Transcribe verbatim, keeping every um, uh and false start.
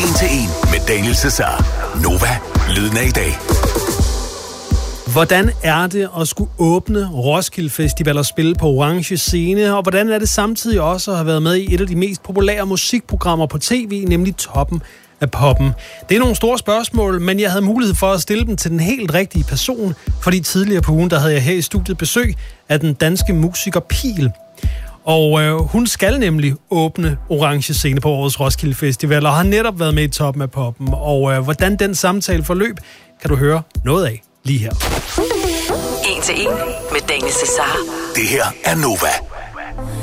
En til en med Daniel Cesar. Nova, lyden af i dag. Hvordan er det at skulle åbne Roskilde Festival og spille på Orange Scene? Og hvordan er det samtidig også at have været med i et af de mest populære musikprogrammer på tv, nemlig Toppen af Poppen? Det er nogle store spørgsmål, men jeg havde mulighed for at stille dem til den helt rigtige person, fordi tidligere på ugen, der havde jeg her i studiet besøg af den danske musiker Pihl. Og øh, hun skal nemlig åbne Orange Scene på årets Roskilde Festival, og har netop været med i Toppen af Poppen. Og øh, hvordan den samtale forløb, kan du høre noget af lige her. En til en med Daniel Cesar. Det her er Nova.